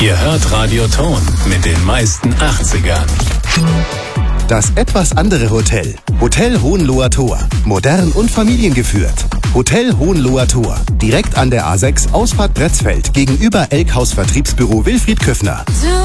Ihr hört Radio Ton mit den meisten 80ern. Das etwas andere Hotel. Hotel Hohenloher Tor. Modern und familiengeführt. Hotel Hohenloher Tor. Direkt an der A6 Ausfahrt Bretzfeld gegenüber Elkhaus Vertriebsbüro Wilfried Küffner.